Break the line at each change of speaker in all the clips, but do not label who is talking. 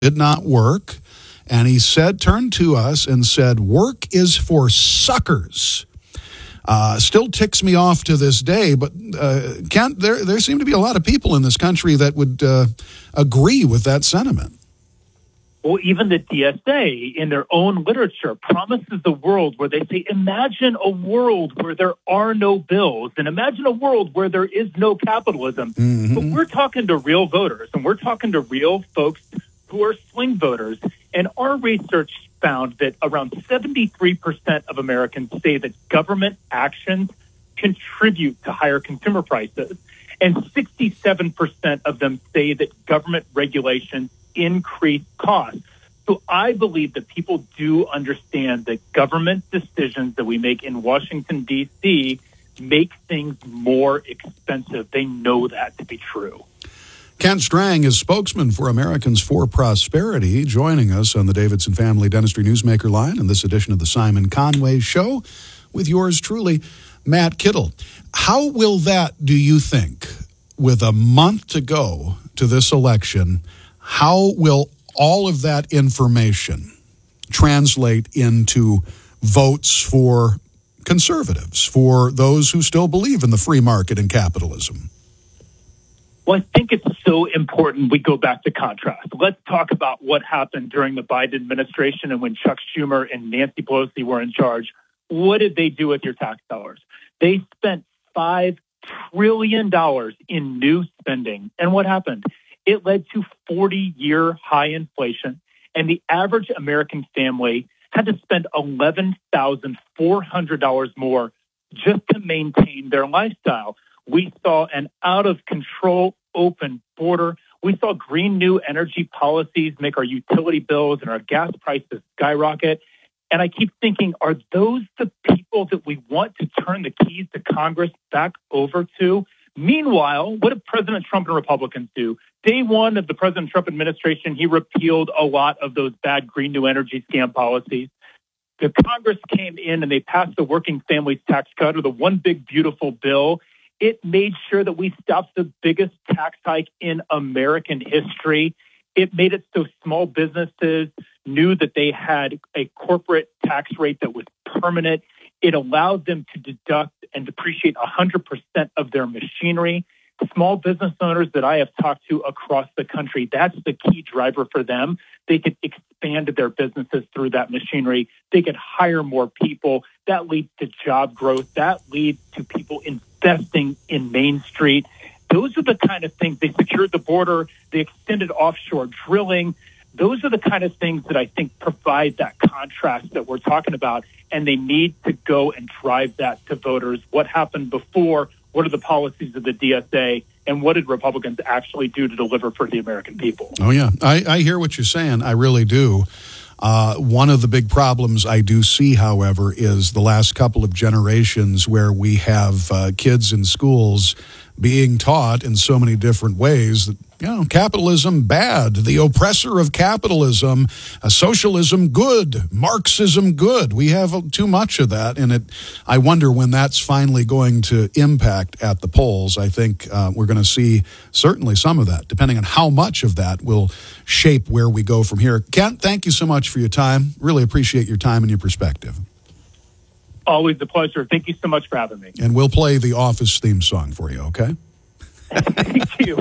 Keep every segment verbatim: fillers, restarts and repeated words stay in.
did not work. And he said, turned to us and said, work is for suckers. Uh, still ticks me off to this day, but uh, Kent, there, there seem to be a lot of people in this country that would uh, agree with that sentiment.
Well, even the D S A in their own literature promises a world where they say, imagine a world where there are no bills and imagine a world where there is no capitalism. Mm-hmm. But we're talking to real voters and we're talking to real folks who are swing voters. And our research found that around seventy-three percent of Americans say that government actions contribute to higher consumer prices. And sixty-seven percent of them say that government regulations increase costs. So I believe that people do understand that government decisions that we make in Washington, D C make things more expensive. They know that to be true.
Kent Strang is spokesman for Americans for Prosperity, joining us on the Davidson Family Dentistry Newsmaker line in this edition of the Simon Conway Show with yours truly, Matt Kittle. How will that, do you think, with a month to go to this election, how will all of that information translate into votes for conservatives, for those who still believe in the free market and capitalism?
Well, I think it's so important we go back to contrast. Let's talk about what happened during the Biden administration and when Chuck Schumer and Nancy Pelosi were in charge. What did they do with your tax dollars? They spent five trillion dollars in new spending. And what happened? It led to forty-year high inflation, and the average American family had to spend eleven thousand four hundred dollars more just to maintain their lifestyle. We saw an out-of-control open border. We saw green new energy policies make our utility bills and our gas prices skyrocket. And I keep thinking, are those the people that we want to turn the keys to Congress back over to? Meanwhile, what did President Trump and Republicans do? Day one of the President Trump administration, he repealed a lot of those bad green new energy scam policies. The Congress came in and they passed the Working Families Tax Cut, or the One Big Beautiful Bill. It made sure that we stopped the biggest tax hike in American history. It made it so small businesses knew that they had a corporate tax rate that was permanent. It allowed them to deduct and depreciate one hundred percent of their machinery. Small business owners that I have talked to across the country, that's the key driver for them. They could expand their businesses through that machinery. They could hire more people. That leads to job growth. That leads to people investing in Main Street. Those are the kind of things. They secured the border. They extended offshore drilling. Those are the kind of things that I think provide that contrast that we're talking about, and they need to go and drive that to voters. What happened before? What are the policies of the D S A? And what did Republicans actually do to deliver for the American people?
Oh, yeah. I, I hear what you're saying. I really do. Uh, one of the big problems I do see, however, is the last couple of generations where we have uh, kids in schools being taught in so many different ways that, you know, capitalism bad, the oppressor of capitalism, uh, socialism good, Marxism good. We have too much of that, and it. I wonder when that's finally going to impact at the polls. I think uh, we're going to see certainly some of that, depending on how much of that will shape where we go from here. Kent, thank you so much for your time. Really appreciate your time and your perspective.
Always a pleasure. Thank you so much for having me.
And we'll play the Office theme song for you, okay?
Thank you.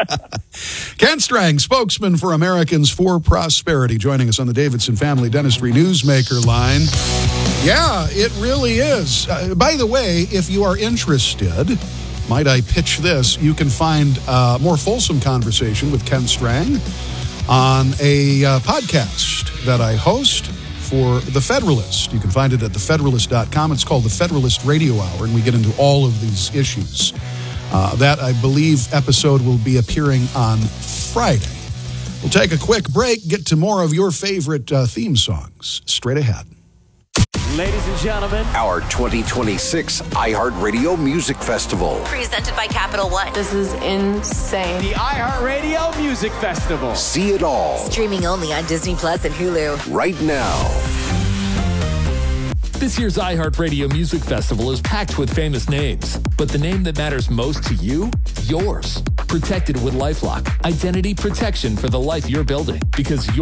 Kent Strang, spokesman for Americans for Prosperity, joining us on the Davidson Family Dentistry Newsmaker line. Yeah, it really is. Uh, by the way, if you are interested, might I pitch this, you can find a more fulsome conversation with Kent Strang on a uh, podcast that I host for The Federalist. You can find it at the federalist dot com. It's called The Federalist Radio Hour, and we get into all of these issues. Uh, that, I believe, episode will be appearing on Friday. We'll take a quick break, get to more of your favorite uh, theme songs straight ahead.
Ladies and gentlemen,
our twenty twenty-six iHeartRadio Music Festival.
Presented by Capital One.
This is insane.
The iHeartRadio Music Festival.
See it all.
Streaming only on Disney Plus and Hulu.
Right now.
This year's iHeartRadio Music Festival is packed with famous names, but the name that matters most to you, yours. Protect it with LifeLock. Identity protection for the life you're building. Because you're